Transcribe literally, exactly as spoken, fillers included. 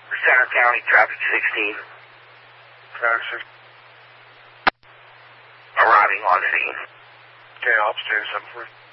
Center County, traffic sixteen. Traffic sixteen. Arriving on scene. Okay, I'll stay seven four.